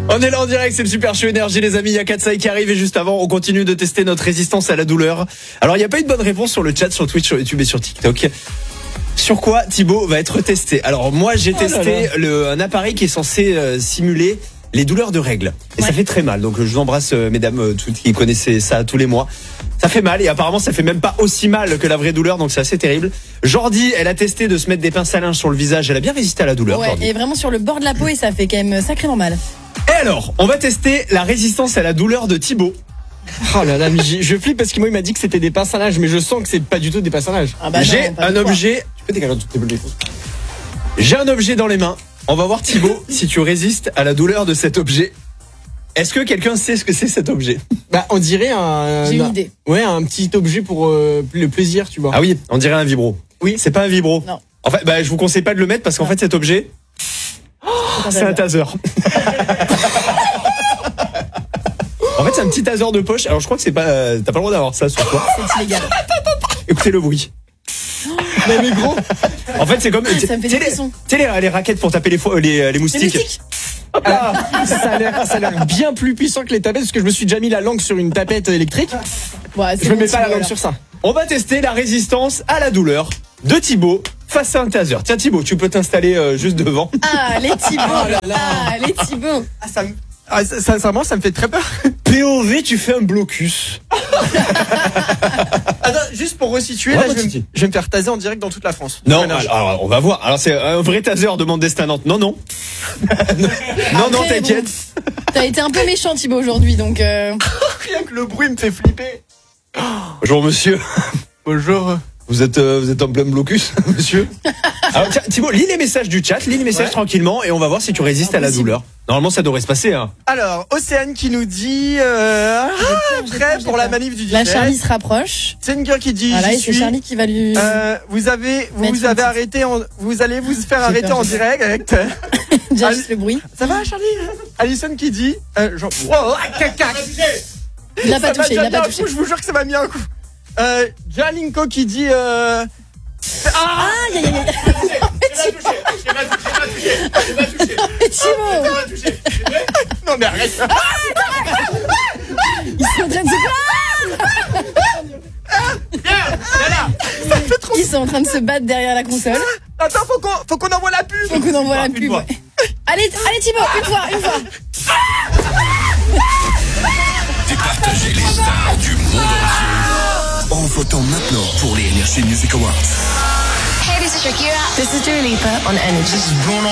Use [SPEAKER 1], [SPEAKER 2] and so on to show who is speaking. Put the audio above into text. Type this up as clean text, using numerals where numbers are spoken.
[SPEAKER 1] On est là en direct, c'est le Super Show Énergie les amis, il y a Katsai qui arrive et juste avant on continue de tester notre résistance à la douleur. Alors il n'y a pas eu de bonne réponse sur le chat, sur Twitch, sur YouTube et sur TikTok. Sur quoi Thibaut va être testé? Alors moi j'ai testé un appareil qui est censé simuler les douleurs de règles. Et ça fait très mal, donc je vous embrasse mesdames toutes qui connaissaient ça tous les mois. Ça fait mal et apparemment ça fait même pas aussi mal que la vraie douleur, donc c'est assez terrible. Jordi, elle a testé de se mettre des pinces à linge sur le visage, elle a bien résisté à la douleur.
[SPEAKER 2] Ouais,
[SPEAKER 1] Jordi.
[SPEAKER 2] et vraiment sur le bord de la peau et ça fait quand même sacrément mal.
[SPEAKER 1] Et alors, on va tester la résistance à la douleur de Thibaut.
[SPEAKER 3] Oh là là, mais je flippe parce que moi il m'a dit que c'était des pinces à linge, mais je sens que c'est pas du tout des pinces à linge.
[SPEAKER 2] Ah bah
[SPEAKER 1] J'ai
[SPEAKER 2] non, pas
[SPEAKER 1] un
[SPEAKER 2] une fois.
[SPEAKER 1] objet. Tu peux dégager toutes tes boules de fausse. J'ai un objet dans les mains. On va voir Thibaut si tu résistes à la douleur de cet objet. Est-ce que quelqu'un sait ce que c'est cet objet?
[SPEAKER 3] Bah on dirait un.
[SPEAKER 2] J'ai une idée.
[SPEAKER 3] Ouais, un petit objet pour le plaisir, tu vois.
[SPEAKER 1] Ah oui, on dirait un vibro.
[SPEAKER 3] Oui.
[SPEAKER 1] C'est pas un vibro.
[SPEAKER 2] Non.
[SPEAKER 1] En fait, je vous conseille pas de le mettre parce qu'en fait cet objet, c'est un taser. En fait, c'est un petit taser de poche. Alors je crois que c'est pas, t'as pas le droit d'avoir ça sur toi.
[SPEAKER 2] C'est illégal.
[SPEAKER 1] Écoutez le bruit.
[SPEAKER 3] Mais gros.
[SPEAKER 1] En fait, c'est comme.
[SPEAKER 2] Ça me fait des frissons.
[SPEAKER 1] Tu sais les raquettes pour taper les moustiques.
[SPEAKER 2] Les moustiques.
[SPEAKER 3] Ça a l'air bien plus puissant que les tapettes parce que je me suis déjà mis la langue sur une tapette électrique.
[SPEAKER 2] Ouais, c'est
[SPEAKER 3] Je me
[SPEAKER 2] bon,
[SPEAKER 3] mets pas la
[SPEAKER 2] Thibaut,
[SPEAKER 3] langue
[SPEAKER 2] alors.
[SPEAKER 3] sur ça.
[SPEAKER 1] On va tester la résistance à la douleur de Thibaut face à un taser. Tiens Thibaut, tu peux t'installer juste devant.
[SPEAKER 2] Ah, les Thibaut. Ah, les Thibaut.
[SPEAKER 3] Sincèrement, ça me fait très peur.
[SPEAKER 1] POV, tu fais un blocus.
[SPEAKER 3] Attends, juste pour resituer,
[SPEAKER 1] Ouais,
[SPEAKER 3] là,
[SPEAKER 1] Titi.
[SPEAKER 3] je vais me faire taser en direct dans toute la France.
[SPEAKER 1] Non,
[SPEAKER 3] Voilà.
[SPEAKER 1] alors, on va voir. Alors c'est un vrai taser, demande Destin Nantes. Non, non. non,
[SPEAKER 2] Après,
[SPEAKER 1] t'inquiète.
[SPEAKER 2] bon, t'as été un peu méchant Thibaut aujourd'hui, donc
[SPEAKER 3] Rien que le bruit me fait flipper.
[SPEAKER 1] Bonjour monsieur.
[SPEAKER 3] Bonjour.
[SPEAKER 1] Vous êtes en plein blocus, monsieur. Alors tiens, Thibaut, lis les messages du chat, lis les messages tranquillement et on va voir si tu résistes à la douleur. Normalement, ça devrait se passer. Hein.
[SPEAKER 3] Alors, Océane qui nous dit prêt pour la manif du 17.
[SPEAKER 2] là Charlie se rapproche.
[SPEAKER 3] Sengur qui dit
[SPEAKER 2] Voilà,
[SPEAKER 3] j'y
[SPEAKER 2] et c'est
[SPEAKER 3] suis.
[SPEAKER 2] Charlie qui va lui.
[SPEAKER 3] Vous allez vous faire
[SPEAKER 2] J'ai
[SPEAKER 3] arrêter
[SPEAKER 2] peur,
[SPEAKER 3] en
[SPEAKER 2] j'ai
[SPEAKER 3] direct.
[SPEAKER 2] Déjà juste le bruit.
[SPEAKER 3] Ça va Charlie? Alison qui dit genre
[SPEAKER 2] Il l'a pas
[SPEAKER 3] ça m'a
[SPEAKER 2] touché, il
[SPEAKER 3] déjà
[SPEAKER 2] l'a
[SPEAKER 3] mis un
[SPEAKER 2] pas
[SPEAKER 3] coup,
[SPEAKER 2] touché.
[SPEAKER 3] je vous jure que ça m'a mis un coup. Jalinko qui dit
[SPEAKER 2] Aïe aïe aïe aïe. Thibaut,
[SPEAKER 3] non mais arrête.
[SPEAKER 2] ils sont en train de se... Ils sont en train de se battre derrière la console.
[SPEAKER 3] Attends, faut qu'on envoie la pub.
[SPEAKER 2] Faut qu'on envoie la pub.
[SPEAKER 1] fois.
[SPEAKER 2] Ouais. Allez Thibaut, une fois.
[SPEAKER 4] Départagez les stars du monde entier en votant maintenant pour les Energy Music Awards.
[SPEAKER 5] Hey, this is Shakira. This is Dua Lipa on Energy.